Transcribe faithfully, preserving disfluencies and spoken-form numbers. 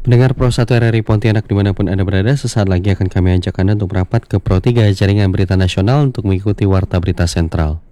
Pendengar Pro satu R R I Pontianak dimanapun Anda berada, sesaat lagi akan kami ajak Anda untuk merapat ke Pro tiga Jaringan Berita Nasional untuk mengikuti Warta Berita Sentral.